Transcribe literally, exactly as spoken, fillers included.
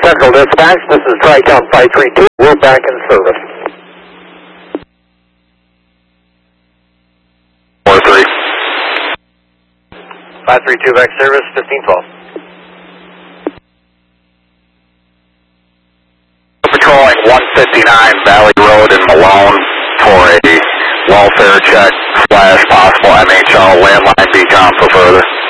Central Dispatch, this is Tri-Town five three two. We're back in service. four three. five three two back service, fifteen twelve. Patrolling one fifty-nine Valley Road in Malone for a welfare check slash possible M H L landline decom for further.